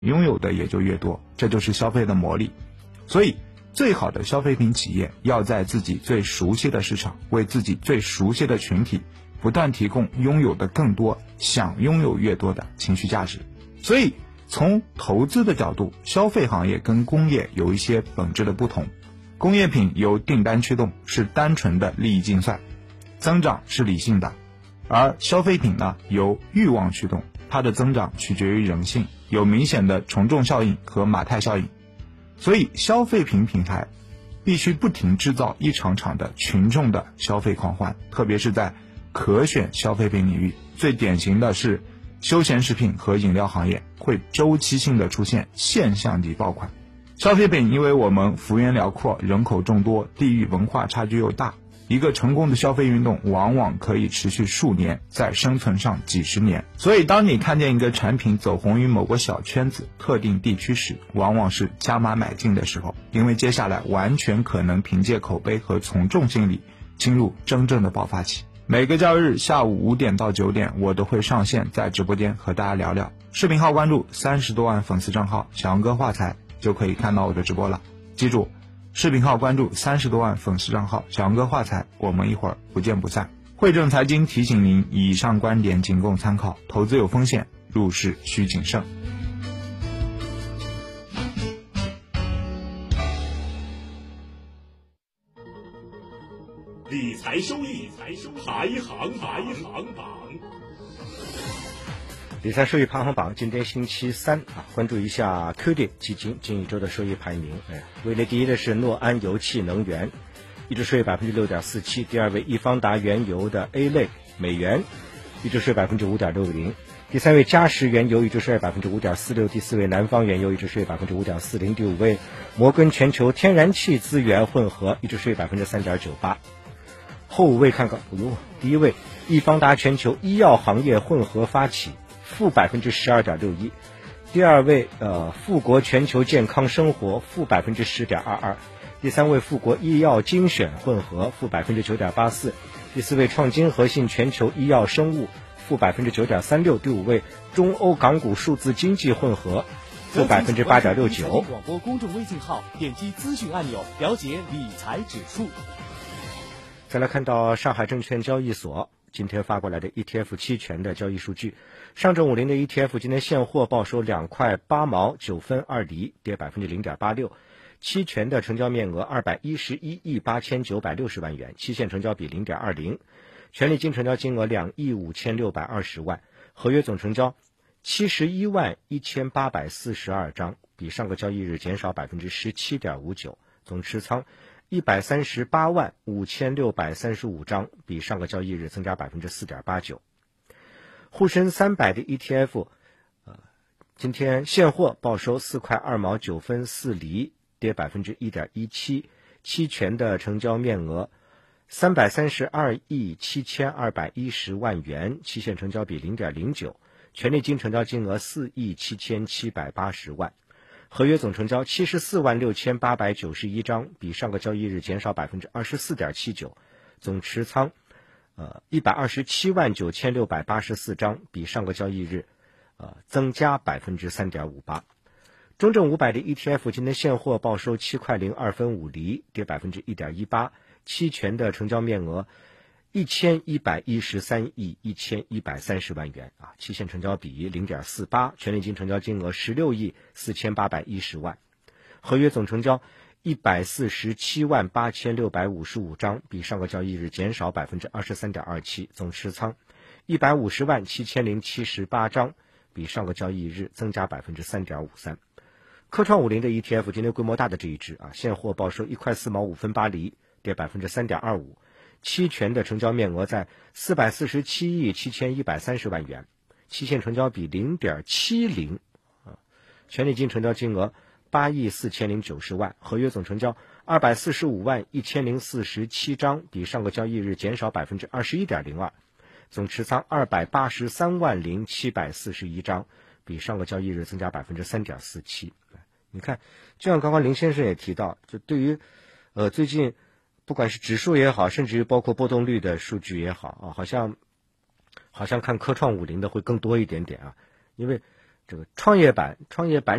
拥有的也就越多，这就是消费的魔力。所以最好的消费品企业要在自己最熟悉的市场，为自己最熟悉的群体不断提供拥有的更多，想拥有越多的情绪价值。所以从投资的角度，消费行业跟工业有一些本质的不同。工业品由订单驱动，是单纯的利益竞算，增长是理性的，而消费品呢，由欲望驱动，它的增长取决于人性，有明显的从众效应和马太效应。所以消费品品牌必须不停制造一场场的群众的消费狂欢，特别是在可选消费品领域，最典型的是休闲食品和饮料行业会周期性的出现现象级爆款。消费品因为我们幅员辽阔，人口众多，地域文化差距又大，一个成功的消费运动往往可以持续数年，在生存上几十年。所以当你看见一个产品走红于某个小圈子特定地区时，往往是加码买进的时候，因为接下来完全可能凭借口碑和从众心理进入真正的爆发期。每个交易日下午5点到9点，我都会上线在直播间和大家聊聊。视频号关注30多万粉丝账号小杨哥话财，就可以看到我的直播了。记住，视频号关注30多万粉丝账号小杨哥话财，我们一会儿不见不散。汇正财经提醒您，以上观点仅供参考，投资有风险，入市需谨慎。 理财收益排行榜。 理财收益排行榜，今天星期三关注一下 QD 基金近一周的收益排名。位列第一的是诺安油气能源，一周收益 6.47%， 第二位易方达原油的 A 类美元，一周收益 5.60%， 第三位嘉实原油，一周收益 5.46%， 第四位南方原油，一周收益 5.40%， 第五位摩根全球天然气资源混合，一周收益 3.98%。后五位看看，第一位易方达全球医药行业混合发起，负 12.61%， 第二位富国全球健康生活，负 10.22%， 第三位富国医药精选混合，负 9.84%， 第四位创金核信全球医药生物，负 9.36%， 第五位中欧港股数字经济混合，负 8.69%。 广播公众微信号，点击资讯按钮，了解理财指数。 再来看到上海证券交易所今天发过来的 ETF 期权的交易数据，上证50的 ETF 今天现货报收2块8毛9分2厘，跌 0.86%， 期权的成交面额211亿8960万元，期限成交比 0.20%， 权利金成交金额2亿5620万，合约总成交71万1842张，比上个交易日减少 17.59%， 总持仓138万5635张，比上个交易日增加 4.89%。 沪深300的 ETF 今天现货报收4块2毛9分4厘，跌 1.17%， 期权的成交面额332亿7210万元，期限成交比 0.09%， 权利金成交金额4亿7780万，合约总成交74万6891张，比上个交易日减少 24.79%， 总持仓127万9684张，比上个交易日增加 3.58%。 中证500的 ETF 今天现货报收7块02分5厘，跌 1.18%， 期权的成交面额1113亿1130万元期限成交比 0.48%， 权利金成交金额16亿4810万，合约总成交147万8655张，比上个交易日减少 23.27%， 总持仓150万7078张，比上个交易日增加 3.53%。 科创50的 ETF 今天规模大的这一支现货报收1块4毛5分8厘，跌 3.25%，期权的成交面额在447亿7130万元，期限成交比 0.70%， 权利金成交金额8亿4090万，合约总成交245万1047张，比上个交易日减少 21.02%， 总持仓283万0741张，比上个交易日增加 3.47%。 你看，就像刚刚林先生也提到，就对于最近不管是指数也好，甚至于包括波动率的数据也好好像看科创50的会更多一点点因为这个创业板